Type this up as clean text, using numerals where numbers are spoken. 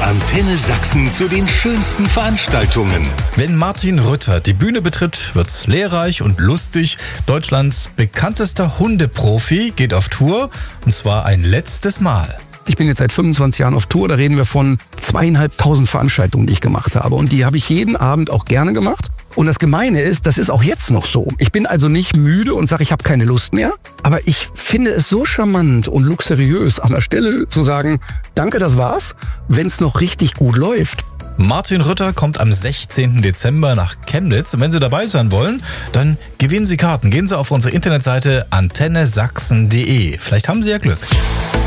Antenne Sachsen zu den schönsten Veranstaltungen. Wenn Martin Rütter die Bühne betritt, wird's lehrreich und lustig. Deutschlands bekanntester Hundeprofi geht auf Tour, und zwar ein letztes Mal. Ich bin jetzt seit 25 Jahren auf Tour, da reden wir von 2.500 Veranstaltungen, die ich gemacht habe. Und die habe ich jeden Abend auch gerne gemacht. Und das Gemeine ist, das ist auch jetzt noch so. Ich bin also nicht müde und sage, ich habe keine Lust mehr. Aber ich finde es so charmant und luxuriös, an der Stelle zu sagen, danke, das war's, wenn es noch richtig gut läuft. Martin Rütter kommt am 16. Dezember nach Chemnitz. Und wenn Sie dabei sein wollen, dann gewinnen Sie Karten. Gehen Sie auf unsere Internetseite antennesachsen.de. Vielleicht haben Sie ja Glück.